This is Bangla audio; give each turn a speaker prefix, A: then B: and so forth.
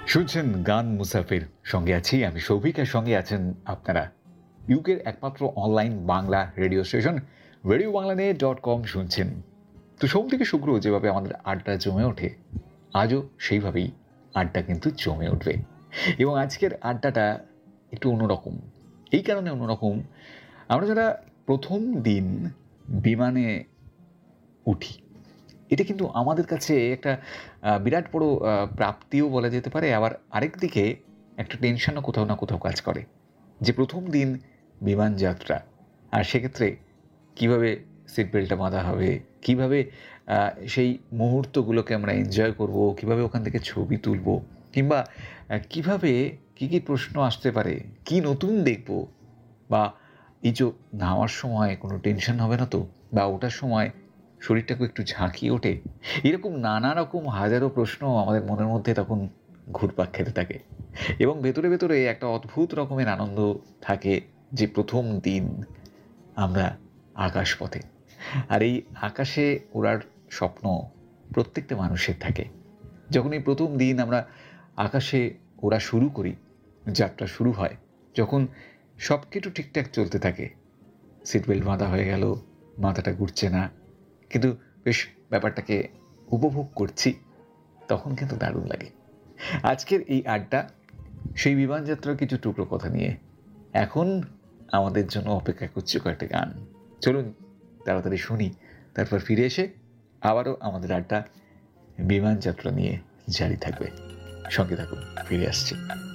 A: শুনছেন গান মুসাফির, সঙ্গে আছি আমি সৌভিক, আর সঙ্গে আছেন আপনারা। ইউকের একমাত্র online Bangla radio station radio Bangla .com শুনছেন। তো সোম থেকে শুক্র যেভাবে আমাদের আড্ডা জমে ওঠে, আজও সেইভাবেই আড্ডা কিন্তু জমে উঠবে। এবং আজকের আড্ডাটা একটু অন্যরকম। এই কারণে অন্যরকম, আমরা যারা প্রথম দিন বিমানে উঠি, এটা কিন্তু আমাদের কাছে একটা বিরাট বড় প্রাপ্তিও বলা যেতে পারে। আবার আরেক দিকে একটা টেনশনও কোথাও না কোথাও কাজ করে, যে প্রথম দিন বিমান যাত্রা, আর সেক্ষেত্রে কীভাবে সিট বেল্টটা বাঁধা হবে, কীভাবে সেই মুহূর্তগুলোকে আমরা এনজয় করব, কীভাবে ওখান থেকে ছবি তুলব, কিংবা কীভাবে কী কী প্রশ্ন আসতে পারে, কি নতুন দেখব, বা এই যে নামার সময় কোনো টেনশন হবে না তো, বা ওঠার সময় শরীরটাকে একটু ঝাঁকিয়ে ওঠে, এরকম নানা রকম হাজারো প্রশ্ন আমাদের মনের মধ্যে তখন ঘুরপাক খেতে থাকে। এবং ভেতরে ভেতরে একটা অদ্ভুত রকমের আনন্দ থাকে যে প্রথম দিন আমরা আকাশপথে। আর এই আকাশে ওড়ার স্বপ্ন প্রত্যেকটা মানুষের থাকে। যখন এই প্রথম দিন আমরা আকাশে ওড়া শুরু করি, যাত্রা শুরু হয়, যখন সব কিছু ঠিকঠাক চলতে থাকে, সিট বেল্ট বাঁধা হয়ে গেল, মাথাটা ঘুরছে না, কিন্তু বেশ ব্যাপারটাকে উপভোগ করছি, তখন কিন্তু দারুণ লাগে। আজকের এই আড্ডা সেই বিমানযাত্রার কিছু টুকরো কথা নিয়ে। এখন আমাদের জন্য অপেক্ষা করছে কয়েকটা গান। চলুন তাড়াতাড়ি শুনি, তারপর ফিরে এসে আবারও আমাদের আড্ডা বিমানযাত্রা নিয়ে জারি থাকবে। সঙ্গে থাকুন, ফিরে আসছি।